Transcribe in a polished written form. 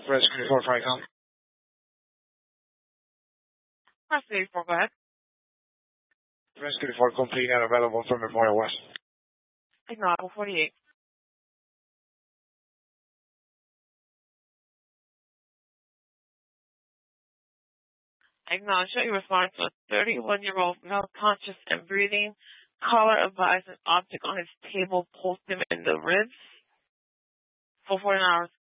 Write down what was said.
Rescue 4 Franklin. Rescue 4, go ahead. Rescue 4 complete and available from Memorial West. Ignore 48. Acknowledge that you respond to a 31-year-old male conscious and breathing. Caller advised an object on his table pulsed him in the ribs for 49 hours.